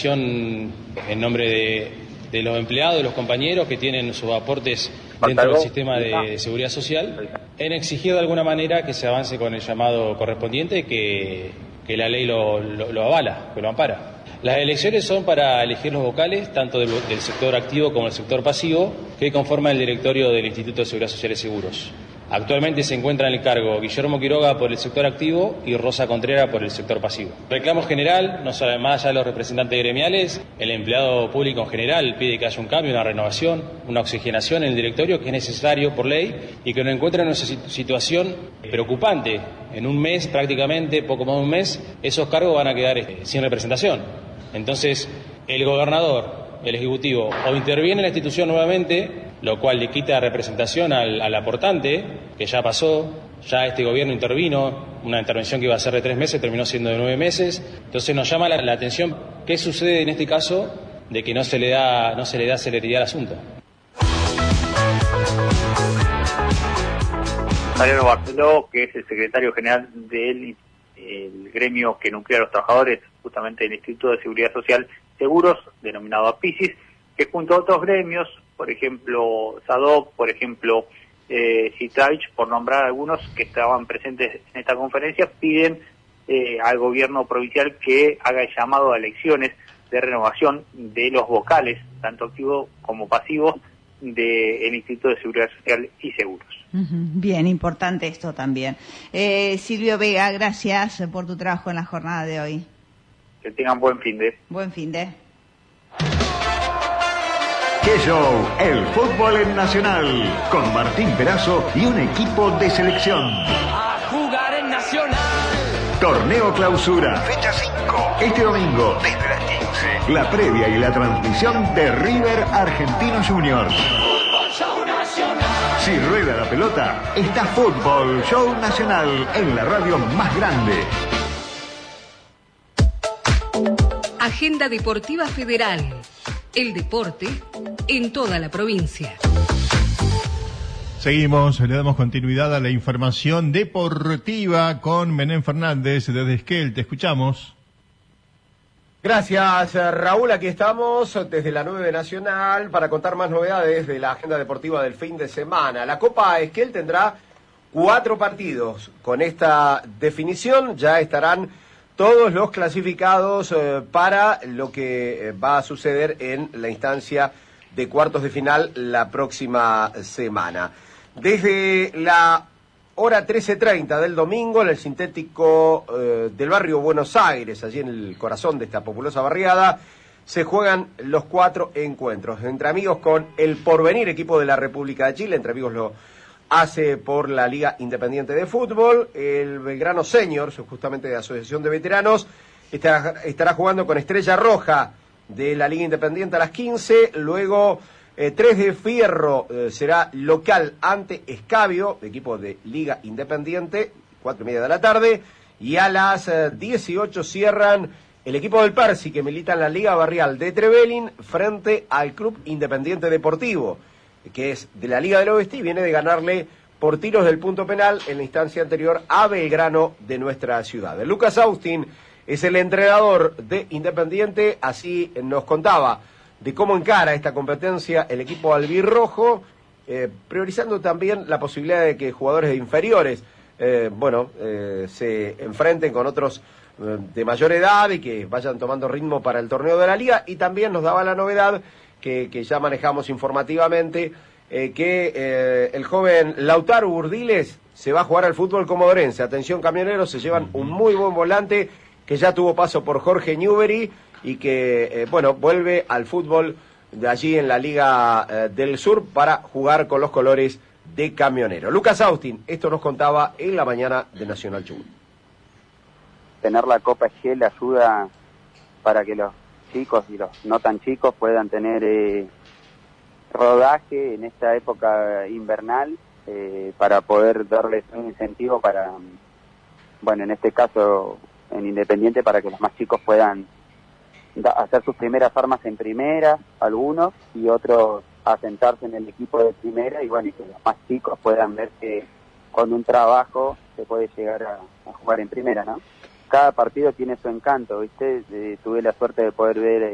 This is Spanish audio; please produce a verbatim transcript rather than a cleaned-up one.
atención en nombre de, de los empleados, de los compañeros que tienen sus aportes dentro del sistema de seguridad social, en exigir de alguna manera que se avance con el llamado correspondiente, que, que la ley lo, lo, lo avala, que lo ampara. Las elecciones son para elegir los vocales, tanto del, del sector activo como del sector pasivo, que conforman el directorio del Instituto de Seguridad Social y Seguros. Actualmente se encuentra en el cargo Guillermo Quiroga por el sector activo y Rosa Contreras por el sector pasivo. Reclamo general, no solo más allá de los representantes gremiales, el empleado público en general pide que haya un cambio, una renovación, una oxigenación en el directorio, que es necesario por ley y que nos encuentra en una situación preocupante. En un mes, prácticamente, poco más de un mes, esos cargos van a quedar eh, sin representación. Entonces, el gobernador, el ejecutivo, o interviene en la institución nuevamente, lo cual le quita representación al, al aportante, que ya pasó, ya este gobierno intervino, una intervención que iba a ser de tres meses, terminó siendo de nueve meses. Entonces nos llama la, la atención qué sucede en este caso de que no se le da, no se le da celeridad al asunto. Mariano Barceló, que es el secretario general del el gremio que nuclea a los trabajadores, justamente del Instituto de Seguridad Social Seguros, denominado APISIS, que junto a otros gremios, por ejemplo SADOC, por ejemplo eh, Citravich, por nombrar algunos que estaban presentes en esta conferencia, piden eh, al gobierno provincial que haga el llamado a elecciones de renovación de los vocales, tanto activos como pasivos, del Instituto de Seguridad Social y Seguros. Bien, importante esto también. Eh, Silvio Vega, gracias por tu trabajo en la jornada de hoy. Que tengan buen fin de. Buen fin de. ¡Qué show! El fútbol en Nacional, con Martín Perazo y un equipo de selección. A jugar en Nacional. Torneo Clausura, fecha cinco. Este domingo, desde las quince. La previa y la transmisión de River Argentino Juniors. Fútbol Show Nacional. Si rueda la pelota, está Fútbol Show Nacional en la radio más grande. Agenda Deportiva Federal. El deporte en toda la provincia. Seguimos, le damos continuidad a la información deportiva con Menem Fernández desde Esquel. Te escuchamos. Gracias, Raúl. Aquí estamos desde la nueve Nacional para contar más novedades de la agenda deportiva del fin de semana. La Copa Esquel tendrá cuatro partidos. Con esta definición ya estarán todos los clasificados eh, para lo que eh, va a suceder en la instancia de cuartos de final la próxima semana. Desde la hora trece treinta del domingo, en el sintético eh, del barrio Buenos Aires, allí en el corazón de esta populosa barriada, se juegan los cuatro encuentros. Entre Amigos con el Porvenir, equipo de la República de Chile. Entre Amigos lo hace por la Liga Independiente de Fútbol. El Belgrano Seniors, justamente de Asociación de Veteranos, estará, estará jugando con Estrella Roja de la Liga Independiente a las quince. Luego eh, tres de Fierro eh, será local ante Escabio, equipo de Liga Independiente, cuatro y media de la tarde. Y a las eh, dieciocho cierran el equipo del Percy, que milita en la Liga Barrial de Trevelin, frente al Club Independiente Deportivo, que es de la Liga del Oeste y viene de ganarle por tiros del punto penal en la instancia anterior a Belgrano de nuestra ciudad. Lucas Austin es el entrenador de Independiente, así nos contaba de cómo encara esta competencia el equipo albirrojo, eh, priorizando también la posibilidad de que jugadores de inferiores eh, bueno, eh, se enfrenten con otros eh, de mayor edad y que vayan tomando ritmo para el torneo de la Liga. Y también nos daba la novedad que, que ya manejamos informativamente, eh, que eh, el joven Lautaro Urdiles se va a jugar al fútbol comodorense. Atención, camioneros, se llevan un muy buen volante que ya tuvo paso por Jorge Newbery y que, eh, bueno, vuelve al fútbol de allí en la Liga eh, del Sur para jugar con los colores de Camionero. Lucas Austin, esto nos contaba en la mañana de Nacional Chubut. Tener la Copa Esquel ayuda para que los chicos y los no tan chicos puedan tener eh, rodaje en esta época invernal, eh, para poder darles un incentivo para, bueno, en este caso en Independiente, para que los más chicos puedan da, hacer sus primeras armas en primera, algunos, y otros asentarse en el equipo de primera, y bueno, y que los más chicos puedan ver que con un trabajo se puede llegar a, a jugar en primera, ¿no? Cada partido tiene su encanto, ¿viste? Eh, tuve la suerte de poder ver